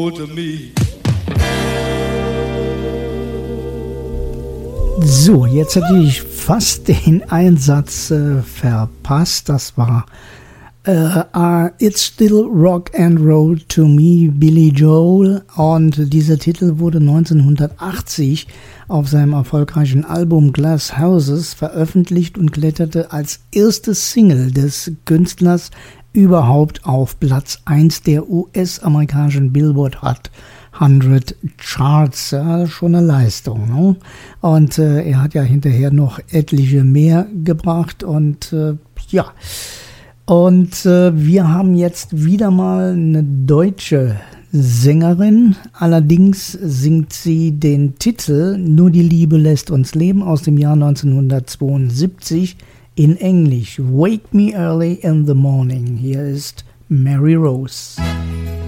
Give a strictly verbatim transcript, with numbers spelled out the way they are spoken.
To me. So, jetzt hätte ich fast den Einsatz äh, verpasst. Das war äh, uh, It's Still Rock and Roll to Me, Billy Joel. Und dieser Titel wurde neunzehnhundertachtzig auf seinem erfolgreichen Album Glass Houses veröffentlicht und kletterte als erste Single des Künstlers überhaupt auf Platz eins der U S-amerikanischen Billboard Hot hundert Charts. Ja, schon eine Leistung, ne? Und äh, er hat ja hinterher noch etliche mehr gebracht und äh, ja. Und äh, wir haben jetzt wieder mal eine deutsche Sängerin. Allerdings singt sie den Titel Nur die Liebe lässt uns leben aus dem Jahr neunzehnhundertzweiundsiebzig in Englisch. Wake Me Early in the Morning. Hier ist Mary Rose.